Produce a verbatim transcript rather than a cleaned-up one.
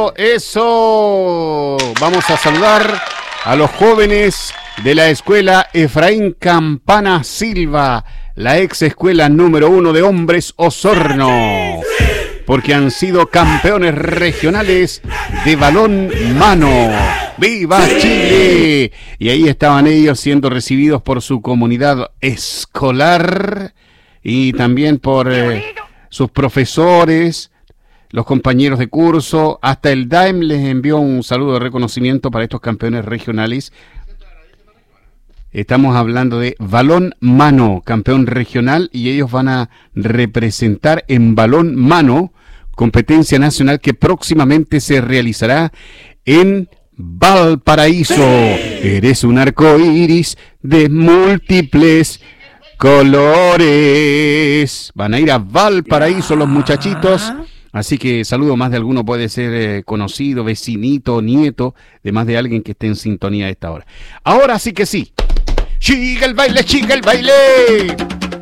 eso, eso. Vamos a saludar a los jóvenes de la escuela Efraín Campana Silva, la ex escuela número uno de hombres Osorno, porque han sido campeones regionales de balón mano. ¡Viva Chile! Y ahí estaban ellos siendo recibidos por su comunidad escolar y también por eh, sus profesores, los compañeros de curso. Hasta el D A E M les envió un saludo de reconocimiento para estos campeones regionales. Estamos hablando de balón mano, campeón regional, y ellos van a representar en balón mano, competencia nacional que próximamente se realizará en Valparaíso. Eres un arco iris de múltiples colores. Van a ir a Valparaíso los muchachitos. Así que saludo, más de alguno puede ser eh, conocido, vecinito, nieto, de más de alguien que esté en sintonía a esta hora. Ahora sí que sí. ¡Chica el baile, chica el baile!